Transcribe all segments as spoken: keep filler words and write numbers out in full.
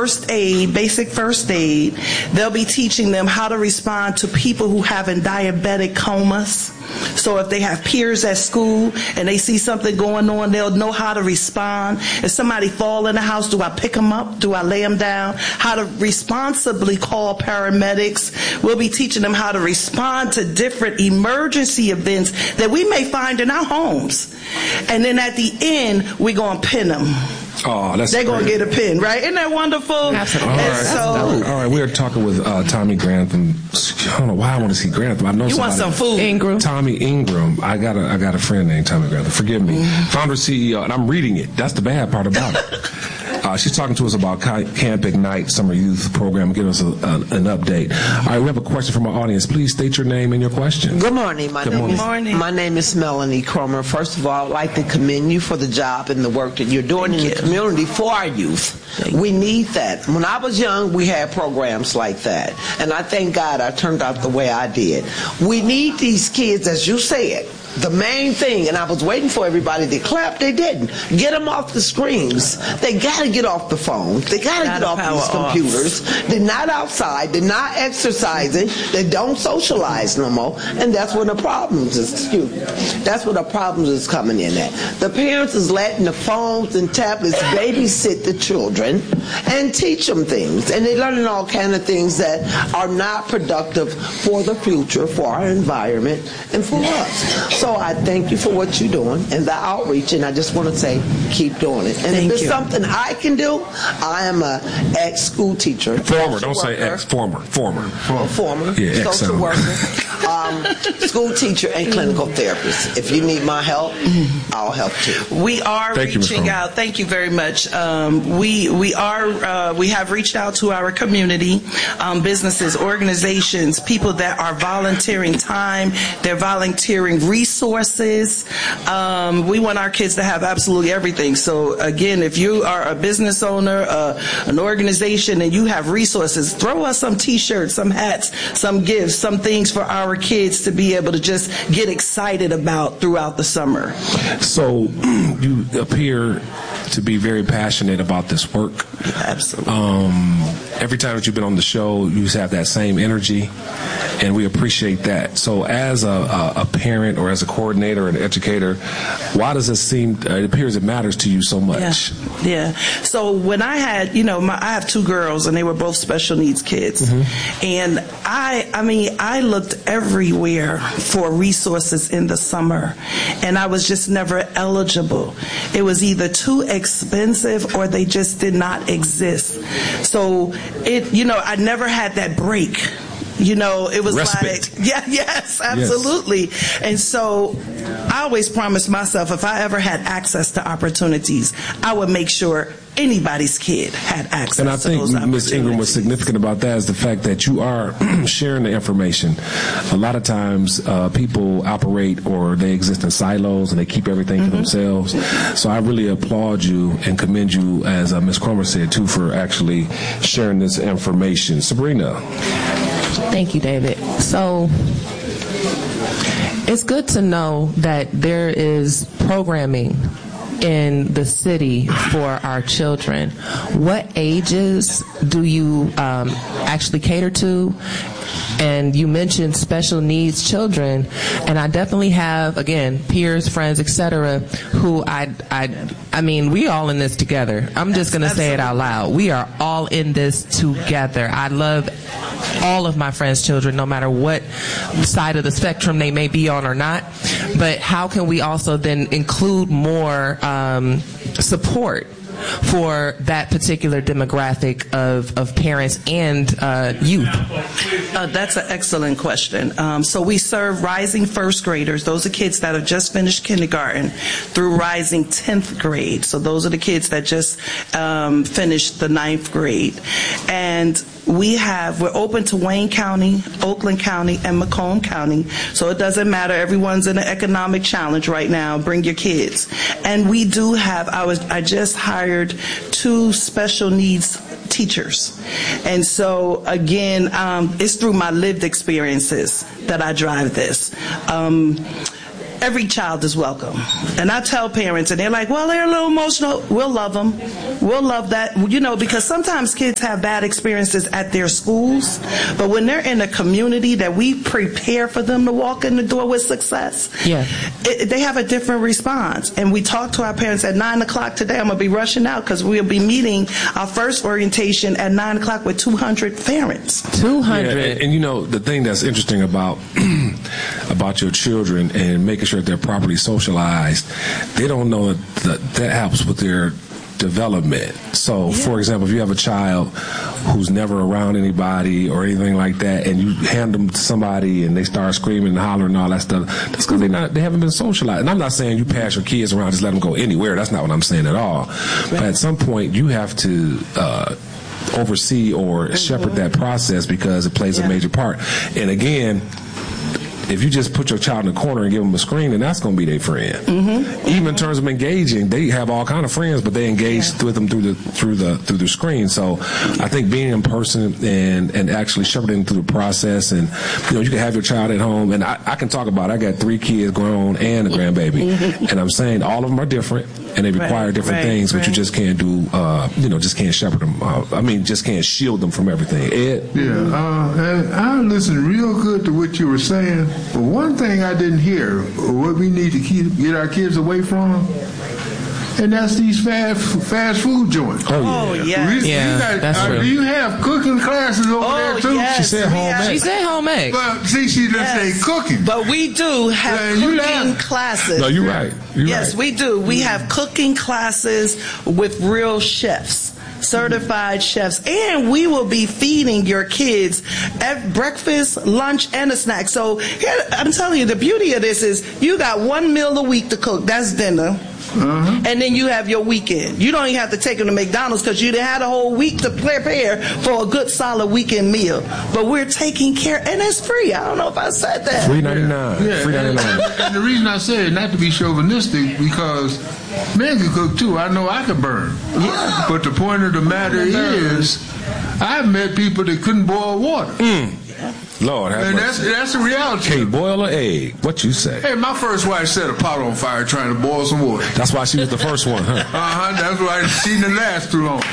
first aid, basic first aid. They'll be teaching them how to respond to people who have in diabetic comas. So if they have peers at school and they see something going on, they'll know how to respond. If somebody fall in the house, do I pick them up? Do I lay them down? How to responsibly call paramedics. We'll be teaching them how to respond to different emergency events that we may find in our homes. And then at the end, we're going to pin them. Oh, that's They're going to great. get a pin, right? Isn't that wonderful? Absolutely. All And right. so, All right, we are talking with uh, Tommy Grantham. I don't know why I want to see Grantham. I know you somebody. want some food? Ingram. Tommy Ingram. I got a I got a friend named Tommy Grantham. Forgive me. Mm-hmm. Founder, C E O, and I'm reading it. That's the bad part about it. Uh, she's talking to us about Camp Ignite Summer Youth Program. Give us a, a, an update. All right, we have a question from our audience. Please state your name and your question. Good morning. My Good name morning. is Morning. my name is Melanie Cromer. First of all, I'd like to commend you for the job and the work that you're doing Thank in you. the community for our youth. We need that. When I was young, we had programs like that, and I thank God I turned out the way I did. We need these kids, as you said. The main thing, and I was waiting for everybody to clap, they didn't. Get them off the screens. They got to get off the phones. They got to get Gotta off power these off. computers. They're not outside. They're not exercising. They don't socialize no more. And that's where the problems is. Excuse me. That's where the problems is coming in at. The parents is letting the phones and tablets babysit the children and teach them things. And they're learning all kind of things that are not productive for the future, for our environment, and for us. So I thank you for what you're doing and the outreach, and I just want to say, keep doing it. And Thank if it's you. something I can do, I am a ex-school teacher. Former, social don't say worker, ex. Former, former. a former Yeah, ex social sound. worker, um, school teacher, and clinical therapist. If you need my help, I'll help too. We are Thank you, Miz reaching Cromer. out. Thank you very much. Um, we we are uh, we have reached out to our community, um, businesses, organizations, people that are volunteering time. They're volunteering resources. Um, we want our kids to have absolutely everything. So again, if you are a business owner, uh, an organization, and you have resources, throw us some T-shirts, some hats, some gifts, some things for our kids to be able to just get excited about throughout the summer. So you appear to be very passionate about this work. Absolutely. Um, every time that you've been on the show, you have that same energy, and we appreciate that. So as a, a, a parent or as a coordinator and educator, why does it seem, uh, it appears it matters to you so much? Yeah, yeah. So when I had, you know, my, I have two girls, and they were both special needs kids. Mm-hmm. And I, I mean, I looked everywhere for resources in the summer, and I was just never eligible. It was either too expensive or they just did not exist. So it, you know, I never had that break. You know, it was Respite. like, yeah, yes, absolutely. Yes. And so I always promised myself if I ever had access to opportunities, I would make sure anybody's kid had access And I to think those opportunities. Miz Ingram was significant about that is the fact that you are sharing the information. A lot of times uh, people operate or they exist in silos and they keep everything Mm-hmm. to themselves. So I really applaud you and commend you, as uh, Miz Cromer said, too, for actually sharing this information. Sabrina. Thank you, David. So it's good to know that there is programming in the city for our children. What ages do you um, actually cater to? And you mentioned special needs children, and I definitely have, again, peers, friends, et cetera, who I, I, I mean, we all in this together. I'm just going to say it out loud. We are all in this together. I love all of my friends' children, no matter what side of the spectrum they may be on or not. But how can we also then include more um, support for that particular demographic of, of parents and uh, youth? Uh, that's an excellent question. Um, so we serve rising first graders. Those are kids that have just finished kindergarten through rising tenth grade. So those are the kids that just um, finished the ninth grade. And we have, we're open to Wayne County, Oakland County, and Macomb County. So it doesn't matter. Everyone's in an economic challenge right now. Bring your kids. And we do have, I was, I just hired two special needs teachers. And so again, um, it's through my lived experiences that I drive this. Um, every child is welcome. And I tell parents, and they're like, well, they're a little emotional. We'll love them. We'll love that, you know, because sometimes kids have bad experiences at their schools, but when they're in a community that we prepare for them to walk in the door with success, yeah. it, they have a different response. And we talk to our parents at nine o'clock today. I'm going to be rushing out because we'll be meeting our first orientation at nine o'clock with two hundred parents. two hundred. Yeah, and, and you know, the thing that's interesting about about your children and making sure that they're properly socialized, they don't know that that helps with their development. So, yeah. for example, if you have a child who's never around anybody or anything like that, and you hand them to somebody and they start screaming and hollering and all that stuff, that's because they not they haven't been socialized. And I'm not saying you pass your kids around, just let them go anywhere. That's not what I'm saying at all. Right. But at some point, you have to uh, oversee or mm-hmm. shepherd that process because it plays yeah. a major part. And again, if you just put your child in the corner and give them a screen, then that's going to be their friend. Mm-hmm. Even in terms of engaging, they have all kind of friends, but they engage yeah. with them through the through the through the screen. So I think being in person and and actually shepherding through the process, and you know, you can have your child at home, and I, I can talk about it. I got three kids, grown and a grandbaby, mm-hmm. and I'm saying all of them are different and they require right, different right, things, but right. you just can't do, uh, you know, just can't shepherd them. Uh, I mean, just can't shield them from everything. Ed? Yeah, uh, and I listened real good to what you were saying, but one thing I didn't hear, what we need to keep get our kids away from, and that's these fast fast food joints. Oh, oh yeah. yeah. We, yeah you got, that's uh, real. Do you have cooking classes over oh, there too? Yes. She said homemade. She said homemade. Well, see, she didn't Yes. say cooking. But we do have Yeah, you cooking laugh. classes. No, you're right. You're yes, right. we do. We have cooking classes with real chefs. Certified chefs, and we will be feeding your kids at breakfast, lunch, and a snack. So here, I'm telling you, the beauty of this is you got one meal a week to cook. That's dinner. Uh-huh. And then you have your weekend. You don't even have to take them to McDonald's because you had a whole week to prepare for a good, solid weekend meal. But we're taking care, and it's free. I don't know if I said that. Free ninety-nine. Yeah, Free ninety-nine. And, and the reason I say it, not to be chauvinistic, because men can cook too. I know I can burn. Yeah. But the point of the matter is, I've met people that couldn't boil water. Mm. Lord have And mercy. that's that's the reality. Can't boil an egg. What you say? Hey, my first wife set a pot on fire trying to boil some water. That's why she was the first one, huh? Uh-huh, that's why she didn't last too long.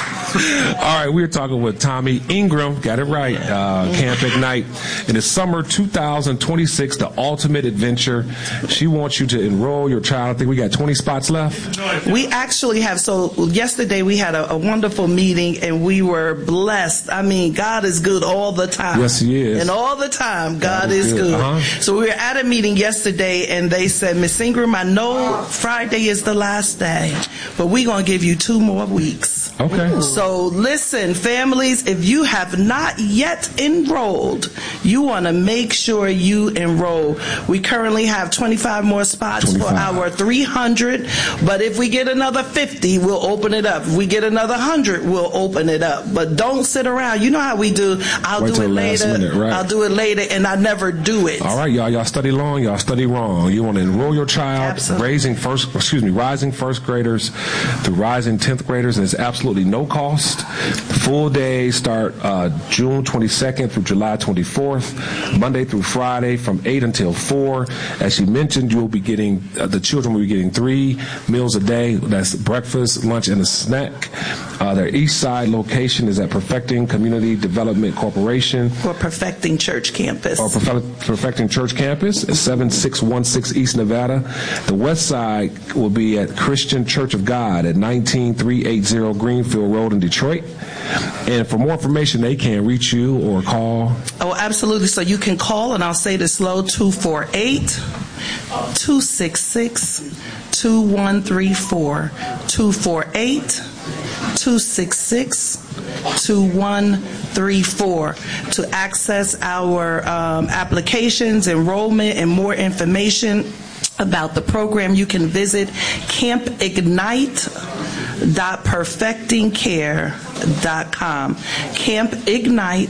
All right, we're talking with Tommy Ingram, got it right, uh, Camp Ignite. In the summer two thousand twenty-six, the ultimate adventure. She wants you to enroll your child. I think we got twenty spots left. We actually have, so yesterday we had a, a wonderful meeting and we were blessed. I mean, God is good all the time. Yes, he is. And all the time, God, God is is good. good. Uh-huh. So we were at a meeting yesterday and they said, Miss Ingram, I know Friday is the last day, but we're going to give you two more weeks. Okay. So listen, families, if you have not yet enrolled, you want to make sure you enroll. We currently have twenty-five more spots twenty-five for our three hundred, but if we get another fifty, we'll open it up. If we get another one hundred, we'll open it up. But don't sit around. You know how we do. I'll Wait do it till last later. minute, right. I'll do it later, and I never do it. All right, y'all. Y'all study long. Y'all study wrong. You want to enroll your child, Absolutely. raising first, excuse me, rising first graders through rising tenth graders, and it's absolutely no cost. Full days start uh, June twenty-second through July twenty-fourth, Monday through Friday from eight until four. As you mentioned, you'll be getting uh, the children will be getting three meals a day. That's breakfast, lunch, and a snack. Uh, their east side location is at Perfecting Community Development Corporation. Or Perfecting Church Campus. Or Perfect, Perfecting Church Campus at seven six one six East Nevada. The west side will be at Christian Church of God at nineteen three eighty Greenfield Road in Detroit. And for more information, they can reach you or call. Oh, absolutely. So you can call, and I'll say this slow, two four eight, two six six, two one three four, two four eight, two six six, two one three four to access our um, applications, enrollment, and more information about the program. You can visit camp ignite dot perfecting care dot com. camp ignite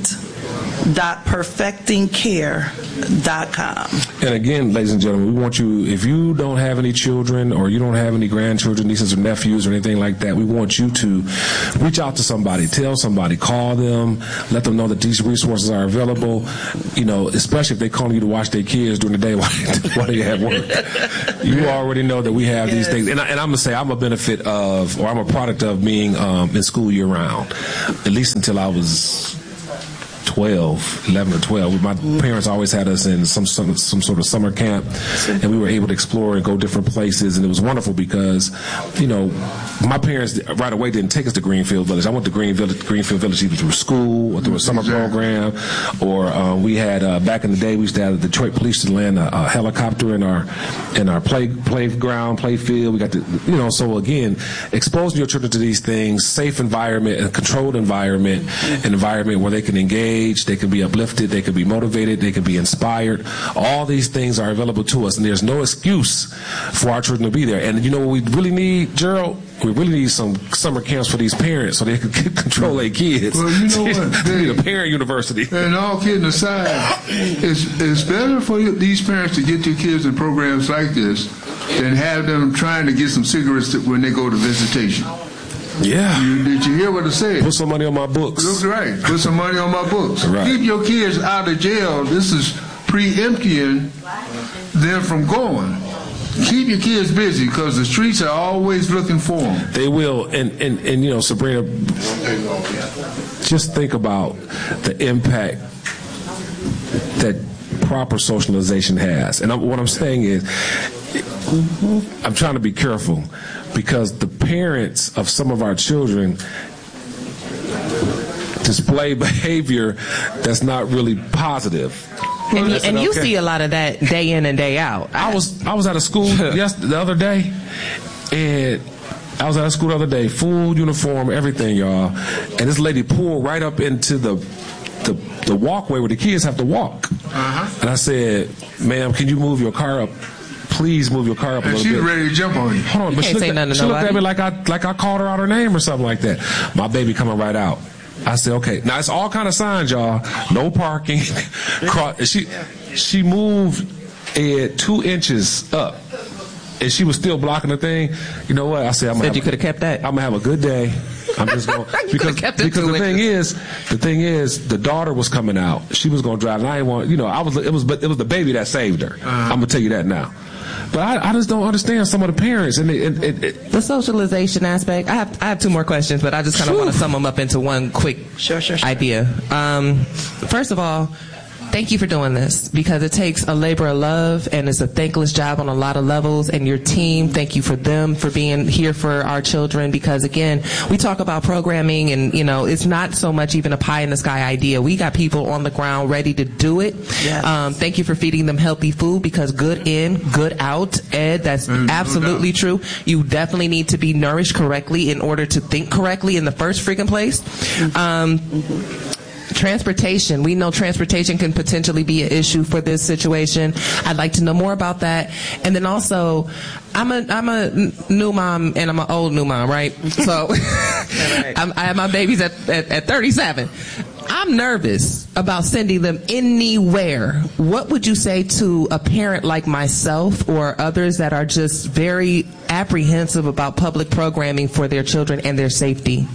dot perfecting care dot com. And again, ladies and gentlemen, we want you, if you don't have any children or you don't have any grandchildren, nieces or nephews or anything like that, we want you to reach out to somebody, tell somebody, call them, let them know that these resources are available, you know, especially if they're calling you to watch their kids during the day while, while they have work. You already know that we have these things. And, I, and I'm going to say I'm a benefit of, or I'm a product of being um, in school year round, at least until I was twelve, eleven or twelve. My parents always had us in some, some some sort of summer camp, and we were able to explore and go different places, and it was wonderful because, you know, my parents right away didn't take us to Greenfield Village. I went to Greenfield, Greenfield Village either through school or through a summer program, or uh, we had, uh, back in the day, we used to have the Detroit Police to land a, a helicopter in our in our play playground, play field. We got to, you know, so again, exposing your children to these things, safe environment, a controlled environment, an environment where they can engage, they can be uplifted, they can be motivated, they can be inspired. All these things are available to us, and there's no excuse for our children to be there. And you know what we really need, Gerald? We really need some summer camps for these parents so they can control their kids. Well, you know what? We need a parent university. And all kidding aside, it's, it's better for these parents to get their kids in programs like this than have them trying to get some cigarettes when they go to visitation. Yeah. You, did you hear what I said? Put some money on my books. That's right. Put some money on my books. Right. Keep your kids out of jail. This is preempting them from going. Keep your kids busy because the streets are always looking for them. They will. And, and, and you know, Sabrina, just think about the impact that proper socialization has. And I'm, what I'm saying is, I'm trying to be careful because the parents of some of our children display behavior that's not really positive. And, you, and you okay. see a lot of that day in and day out. I was I was at a school yes the other day, and I was at a school the other day, full uniform, everything, y'all. And this lady pulled right up into the the, the walkway where the kids have to walk. Uh-huh. And I said, "Ma'am, can you move your car up? Please move your car up a and little bit." And she's ready to jump on you. Hold on, you but can't she, say looked, nothing at, to she looked nobody. at me like I like I called her out her name or something like that. My baby coming right out. I said, okay. Now it's all kind of signs, y'all. No parking. she she moved it two inches up, and she was still blocking the thing. You know what? I said, I'm gonna said have you could have kept that. I'm gonna have a good day. I'm just going because kept it because the inches. thing is, the thing is, the daughter was coming out. She was gonna drive, and I didn't want, you know, I was it was but it was the baby that saved her. Uh-huh. I'm gonna tell you that now. But I, I just don't understand some of the parents and it, it, it, the socialization aspect. I have I have two more questions, but I just kind of want to sum them up into one quick sure, sure, sure. idea. Um, first of all, thank you for doing this because it takes a labor of love and it's a thankless job on a lot of levels. And your team, thank you for them for being here for our children because again, we talk about programming and you know it's not so much even a pie in the sky idea. We got people on the ground ready to do it. Yes. Um, thank you for feeding them healthy food because good in, good out. Ed, that's mm, absolutely no true. You definitely need to be nourished correctly in order to think correctly in the first freaking place. Um, mm-hmm. Transportation. We know transportation can potentially be an issue for this situation. I'd like to know more about that. And then also, I'm a I'm a new mom and I'm an old new mom, right? So right. I'm, I have my babies at, at, at thirty-seven. I'm nervous about sending them anywhere. What would you say to a parent like myself or others that are just very apprehensive about public programming for their children and their safety?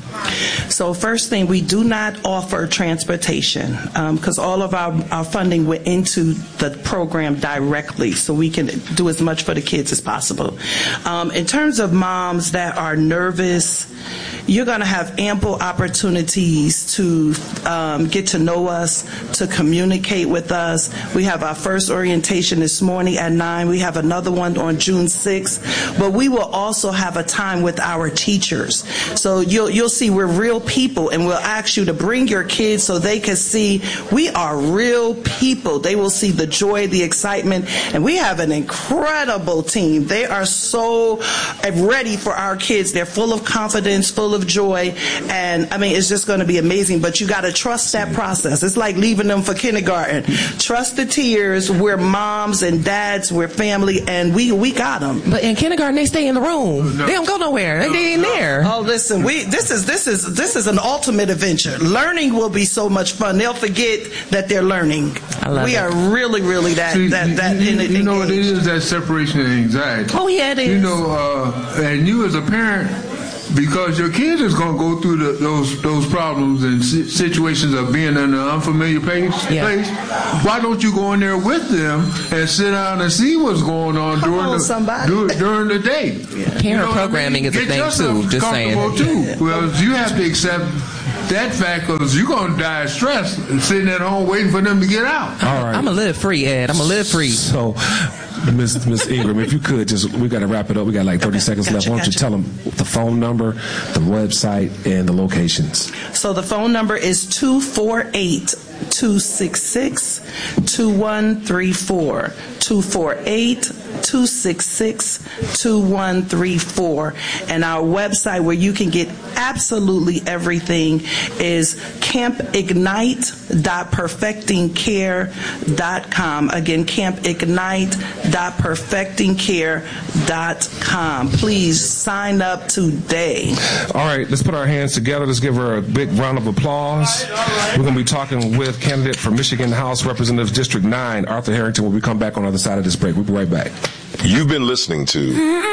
So first thing, we do not offer transportation because um, all of our, our funding went into the program directly so we can do as much for the kids as possible. Um, in terms of moms that are nervous, you're going to have ample opportunities to um, get to know us, to communicate with us. We have our first orientation this morning at nine. We have another one on June sixth. But we will also have a time with our teachers. So you'll, you'll see we're real people, and we'll ask you to bring your kids so they can see we are real people. They will see the joy, the excitement, and we have an incredible team. They are so ready for our kids. They're full of confidence, full of of joy, and I mean, it's just going to be amazing. But you got to trust that process. It's like leaving them for kindergarten. Trust the tears. We're moms and dads. We're family, and we we got them. But in kindergarten, they stay in the room. No. They don't go nowhere. They, they in there. Oh, listen, we this is this is this is an ultimate adventure. Learning will be so much fun. They'll forget that they're learning. I love we it. are really, really that See, that that. You, in, you in, know what it engaged. is, that separation of anxiety. Oh, yeah, it is. You know, uh, and you as a parent, because your kids is going to go through the, those those problems and si- situations of being in an unfamiliar place, Yeah. place, why don't you go in there with them and sit down and see what's going on Come during on, the somebody. du- during the day? Parent You know what I programming mean? is a Get thing, yourself too. Just saying. comfortable, too. Well, you have to accept that fact, because you're going to die of stress sitting at home waiting for them to get out. All right. I'm going to live free, Ed. I'm going to live free. So, Miss Miss Ingram, if you could just, we got to wrap it up. We got like thirty Okay, seconds gotcha, left. Why don't you gotcha. tell them the phone number, the website, and the locations? So the phone number is two four eight, two six six, two one three four. two four eight, two six six, two one three four. And our website where you can get absolutely everything is camp ignite dot perfecting care dot com. Again, camp ignite dot perfecting care dot com. Please sign up today. All right, let's put our hands together. Let's give her a big round of applause. We're going to be talking with candidate for Michigan House Representatives District nine, Arthur Harrington, when we come back on the other side of this break. We'll be right back. You've been listening to